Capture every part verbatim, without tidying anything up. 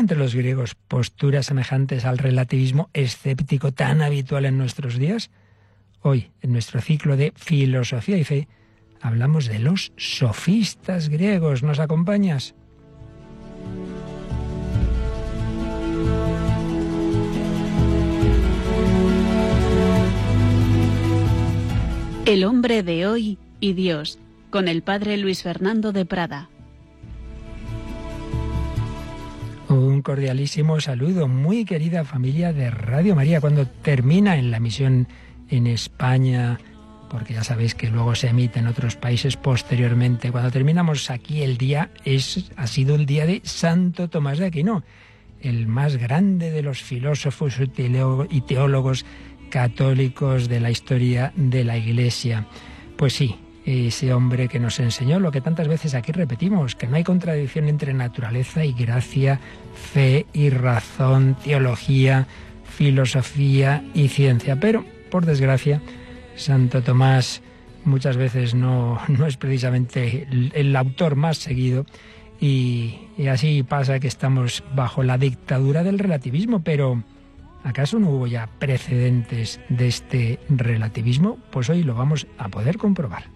entre los griegos posturas semejantes al relativismo escéptico tan habitual en nuestros días? Hoy, en nuestro ciclo de Filosofía y Fe, hablamos de los sofistas griegos. ¿Nos acompañas? El hombre de hoy y Dios, con el padre Luis Fernando de Prada. Un cordialísimo saludo, muy querida familia de Radio María. Cuando termina en la emisión en España, porque ya sabéis que luego se emite en otros países posteriormente, cuando terminamos aquí el día, es, ha sido el día de Santo Tomás de Aquino, el más grande de los filósofos y teólogos católicos de la historia de la Iglesia. Pues sí, ese hombre que nos enseñó lo que tantas veces aquí repetimos, que no hay contradicción entre naturaleza y gracia, fe y razón, teología, filosofía y ciencia. Pero, por desgracia, Santo Tomás muchas veces no, no es precisamente el, el autor más seguido y, y así pasa que estamos bajo la dictadura del relativismo, pero ¿acaso no hubo ya precedentes de este relativismo? Pues hoy lo vamos a poder comprobar.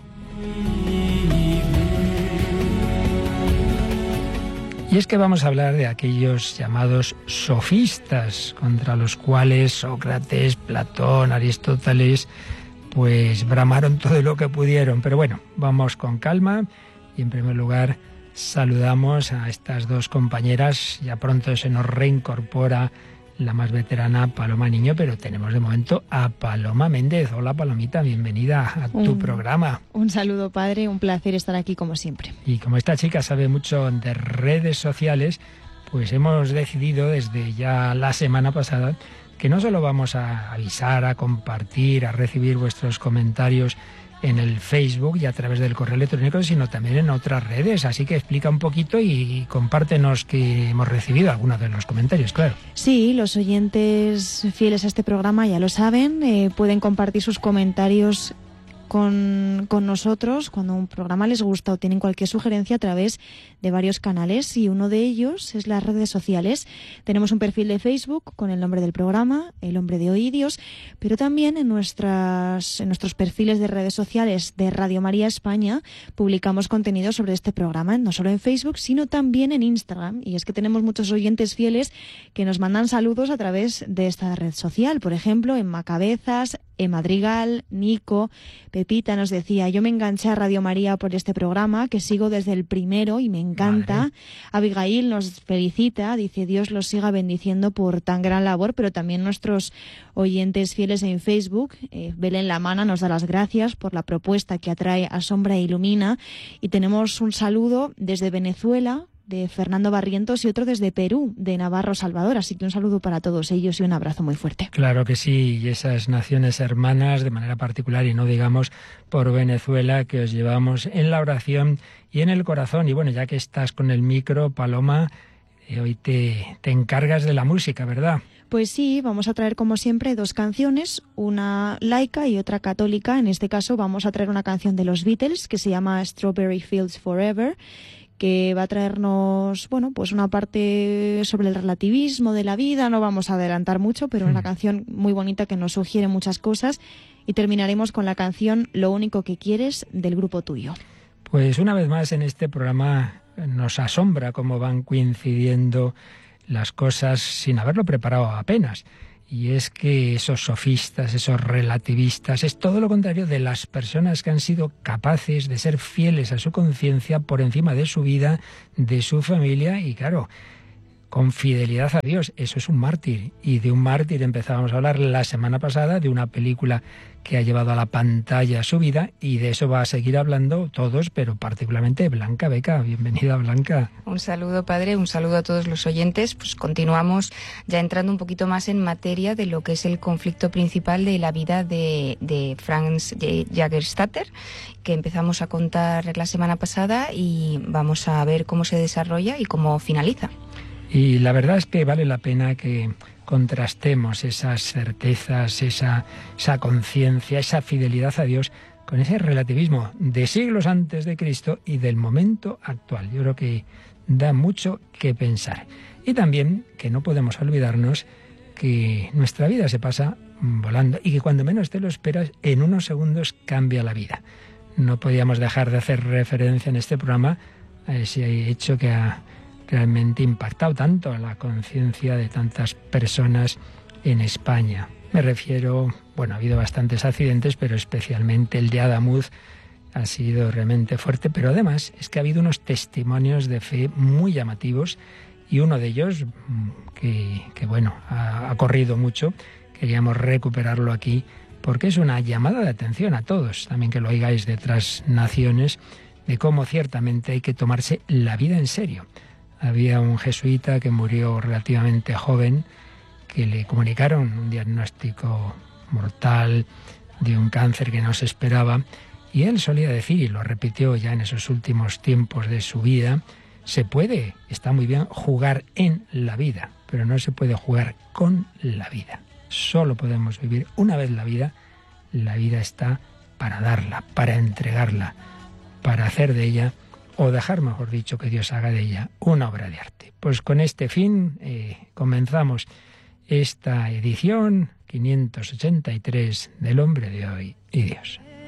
Y es que vamos a hablar de aquellos llamados sofistas, contra los cuales Sócrates, Platón, Aristóteles, pues bramaron todo lo que pudieron. Pero bueno, vamos con calma y en primer lugar saludamos a estas dos compañeras. Ya pronto se nos reincorpora la más veterana, Paloma Niño, pero tenemos de momento a Paloma Méndez. Hola, Palomita, bienvenida a tu un, programa. Un saludo, padre, un placer estar aquí como siempre. Y como esta chica sabe mucho de redes sociales, pues hemos decidido desde ya la semana pasada que no solo vamos a avisar, a compartir, a recibir vuestros comentarios en el Facebook y a través del correo electrónico, sino también en otras redes. Así que explica un poquito y compártenos que hemos recibido algunos de los comentarios, claro. Sí, los oyentes fieles a este programa ya lo saben, eh, pueden compartir sus comentarios con, con nosotros cuando un programa les gusta o tienen cualquier sugerencia a través de varios canales, y uno de ellos es las redes sociales. Tenemos un perfil de Facebook con el nombre del programa, El Hombre de Hoy y Dios, pero también en nuestras en nuestros perfiles de redes sociales de Radio María España publicamos contenido sobre este programa, no solo en Facebook, sino también en Instagram. Y es que tenemos muchos oyentes fieles que nos mandan saludos a través de esta red social. Por ejemplo, Emma Cabezas, Emma Madrigal, Nico, Pepita nos decía: yo me enganché a Radio María por este programa, que sigo desde el primero y me encanta. Vale. Abigail nos felicita, dice: Dios los siga bendiciendo por tan gran labor. Pero también nuestros oyentes fieles en Facebook, eh, Belén Lamana nos da las gracias por la propuesta que atrae Asombra e Ilumina. Y tenemos un saludo desde Venezuela, de Fernando Barrientos, y otro desde Perú, de Navarro Salvador. Así que un saludo para todos ellos y un abrazo muy fuerte. Claro que sí, y esas naciones hermanas de manera particular, y no digamos por Venezuela, que os llevamos en la oración y en el corazón. Y bueno, ya que estás con el micro, Paloma, eh, hoy te, te encargas de la música, ¿verdad? Pues sí, vamos a traer como siempre dos canciones, una laica y otra católica. En este caso vamos a traer una canción de los Beatles que se llama Strawberry Fields Forever, que va a traernos, bueno, pues una parte sobre el relativismo de la vida. No vamos a adelantar mucho, pero mm. una canción muy bonita que nos sugiere muchas cosas. Y terminaremos con la canción Lo único que quieres, del Grupo Tuyo. Pues una vez más en este programa nos asombra cómo van coincidiendo las cosas sin haberlo preparado apenas. Y es que esos sofistas, esos relativistas, es todo lo contrario de las personas que han sido capaces de ser fieles a su conciencia por encima de su vida, de su familia y, claro, con fidelidad a Dios. Eso es un mártir. Y de un mártir empezábamos a hablar la semana pasada, de una película que ha llevado a la pantalla su vida, y de eso va a seguir hablando todos, pero particularmente Blanca Beca. Bienvenida, Blanca. Un saludo, padre, un saludo a todos los oyentes. Pues continuamos ya entrando un poquito más en materia de lo que es el conflicto principal de la vida de, de Franz Jägerstätter, que empezamos a contar la semana pasada, y vamos a ver cómo se desarrolla y cómo finaliza. Y la verdad es que vale la pena que contrastemos esas certezas, esa, esa conciencia, esa fidelidad a Dios con ese relativismo de siglos antes de Cristo y del momento actual. Yo creo que da mucho que pensar. Y también que no podemos olvidarnos que nuestra vida se pasa volando y que cuando menos te lo esperas, en unos segundos cambia la vida. No podíamos dejar de hacer referencia en este programa a ese hecho que ha realmente impactado tanto a la conciencia de tantas personas en España. Me refiero, bueno, ha habido bastantes accidentes, pero especialmente el de Adamuz ha sido realmente fuerte, pero además es que ha habido unos testimonios de fe muy llamativos y uno de ellos, que, que bueno, ha, ha corrido mucho, queríamos recuperarlo aquí porque es una llamada de atención a todos, también que lo oigáis de otras naciones, de cómo ciertamente hay que tomarse la vida en serio. Había un jesuita que murió relativamente joven, que le comunicaron un diagnóstico mortal de un cáncer que no se esperaba, y él solía decir, y lo repitió ya en esos últimos tiempos de su vida, se puede, está muy bien jugar en la vida, pero no se puede jugar con la vida. Solo podemos vivir una vez la vida, la vida está para darla, para entregarla, para hacer de ella, o dejar, mejor dicho, que Dios haga de ella una obra de arte. Pues con este fin eh, comenzamos esta edición quinientos ochenta y tres del Hombre de Hoy y Dios.